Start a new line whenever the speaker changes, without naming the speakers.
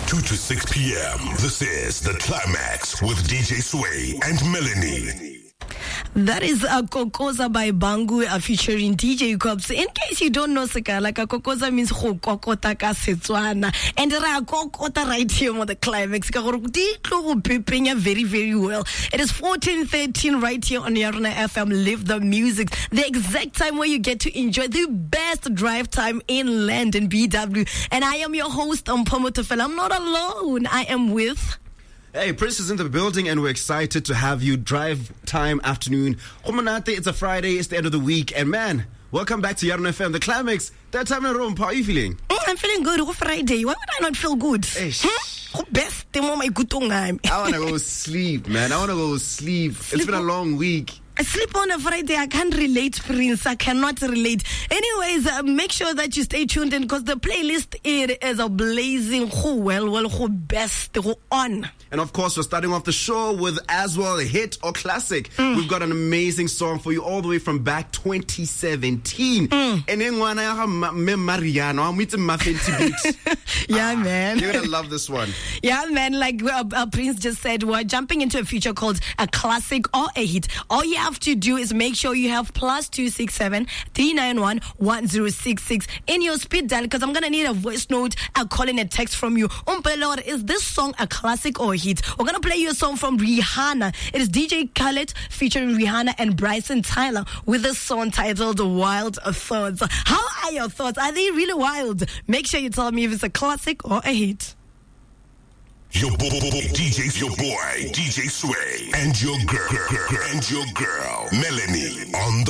2 to 6 p.m. This is The Climax with DJ Sway and Melanie.
That is Kokoza by Bangu featuring DJ Cops. In case you don't know, like Kokoza means kokota ka Setswana, and kokota right here on The Climax. Very, very well. It is 14:13 right here on Yarna FM. Live the music. The exact time where you get to enjoy the best drive time in land in BW. And I am your host, Mpomo Tofela. I'm not alone. I am with...
Hey, Prince is in the building and we're excited to have you. Drive time afternoon. It's a Friday, it's the end of the week, and man, welcome back to Yarna FM, The Climax. Third time in a row. How are you feeling?
I'm feeling good. Friday. Why would I not feel good? Best I want
to go sleep, man. I want to go sleep. It's been a long week.
I sleep on a Friday. I can't relate, Prince. I cannot relate. Anyways, make sure that you stay tuned in because the playlist it is a blazing who best who on.
And of course, we're starting off the show with as well a hit or classic. We've got an amazing song for you all the way from back 2017. And then one Mariano, I'm with
Yeah, man.
You're gonna love this one.
Yeah, man. Like Prince just said, we're jumping into a feature called a classic or a hit. All you have to do is make sure you have +267 391 1066 in your speed dial because I'm gonna need a voice note, a call, and a text from you. Lord, is this song a classic or a hit? We're gonna play you a song from Rihanna. It is DJ Khaled featuring Rihanna and Bryson Tyler with a song titled Wild Thoughts. How are your thoughts? Are they really wild? Make sure you tell me if it's a classic or a hit.
Your boy, DJ Sway, and your girl, Melanie on the